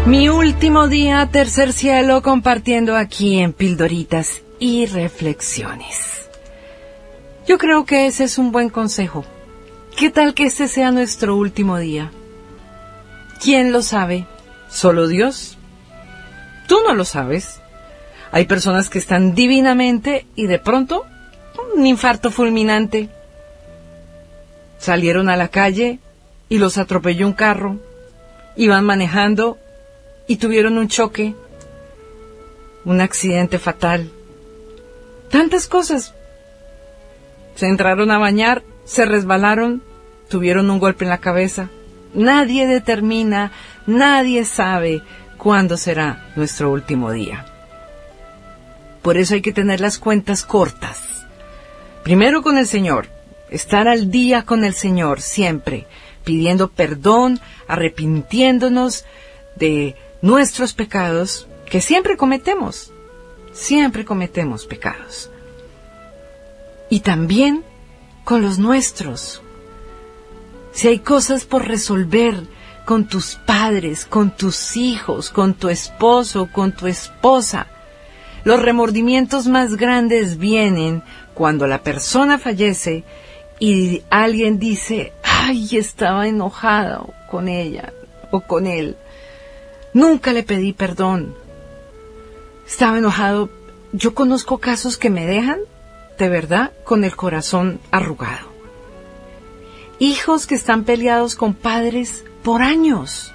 Mi último día, tercer cielo, compartiendo aquí en Pildoritas y Reflexiones. Yo creo que ese es un buen consejo. ¿Qué tal que este sea nuestro último día? ¿Quién lo sabe? ¿Solo Dios? Tú no lo sabes. Hay personas que están divinamente y de pronto un infarto fulminante. Salieron a la calle y los atropelló un carro. Iban manejando y tuvieron un choque, un accidente fatal. Tantas cosas. Se entraron a bañar, se resbalaron, tuvieron un golpe en la cabeza. Nadie determina, nadie sabe cuándo será nuestro último día. Por eso hay que tener las cuentas cortas. Primero con el Señor, estar al día con el Señor siempre, pidiendo perdón, arrepintiéndonos de nuestros pecados, que siempre cometemos pecados. Y también con los nuestros. Si hay cosas por resolver con tus padres, con tus hijos, con tu esposo, con tu esposa, los remordimientos más grandes vienen cuando la persona fallece y alguien dice, ay, estaba enojada con ella o con él. Nunca le pedí perdón. Estaba enojado. Yo conozco casos que me dejan, de verdad, con el corazón arrugado. Hijos que están peleados con padres por años.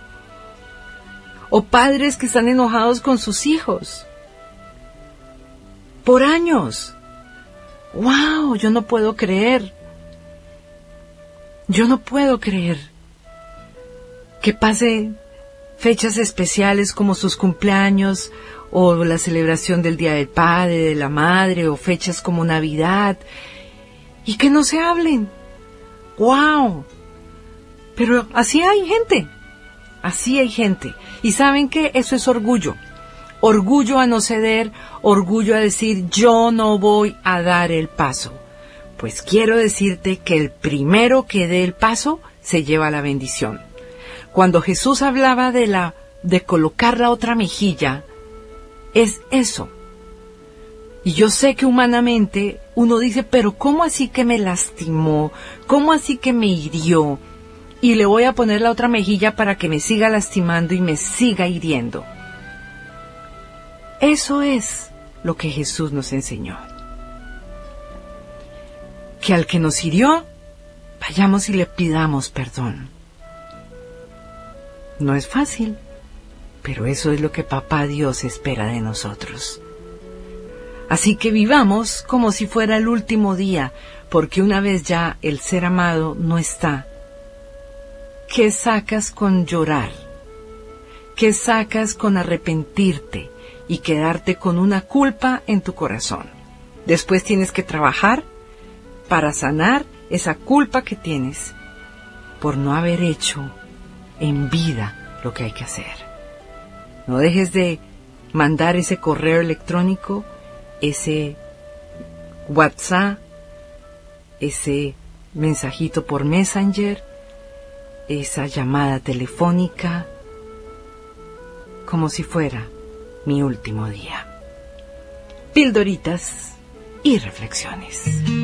O padres que están enojados con sus hijos. Por años. ¡Wow! Yo no puedo creer. Yo no puedo creer que pase fechas especiales como sus cumpleaños o la celebración del Día del Padre, de la Madre o fechas como Navidad y que no se hablen. ¡Wow! Pero así hay gente. Y ¿saben qué? Eso es orgullo. Orgullo a no ceder, orgullo a decir yo no voy a dar el paso. Pues quiero decirte que el primero que dé el paso se lleva la bendición. Cuando Jesús hablaba de colocar la otra mejilla, es eso. Y yo sé que humanamente uno dice, pero ¿cómo así que me lastimó? ¿Cómo así que me hirió? Y le voy a poner la otra mejilla para que me siga lastimando y me siga hiriendo. Eso es lo que Jesús nos enseñó. Que al que nos hirió, vayamos y le pidamos perdón. No es fácil, pero eso es lo que Papá Dios espera de nosotros. Así que vivamos como si fuera el último día, porque una vez ya el ser amado no está. ¿Qué sacas con llorar? ¿Qué sacas con arrepentirte y quedarte con una culpa en tu corazón? Después tienes que trabajar para sanar esa culpa que tienes por no haber hecho en vida lo que hay que hacer. No dejes de mandar ese correo electrónico, ese WhatsApp, ese mensajito por Messenger, esa llamada telefónica, como si fuera mi último día. Pildoritas y reflexiones.